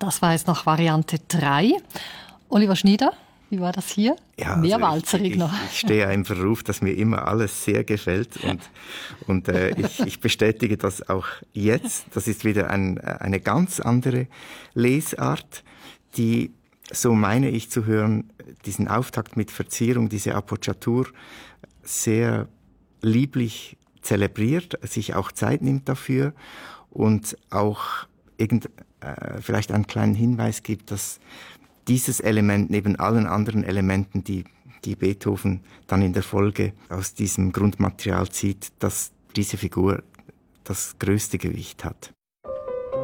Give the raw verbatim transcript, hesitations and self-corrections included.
Das war jetzt noch Variante drei. Oliver Schnieder, wie war das hier? Ja, Mehr also walzerig ich, noch. Ich, ich stehe ja im Verruf, dass mir immer alles sehr gefällt und, und äh, ich, ich bestätige das auch jetzt. Das ist wieder ein, eine ganz andere Lesart, die, so meine ich zu hören, diesen Auftakt mit Verzierung, diese Appoggiatur sehr lieblich zelebriert, sich auch Zeit nimmt dafür und auch irgend, äh, vielleicht einen kleinen Hinweis gibt, dass dieses Element neben allen anderen Elementen, die, die Beethoven dann in der Folge aus diesem Grundmaterial zieht, dass diese Figur das größte Gewicht hat.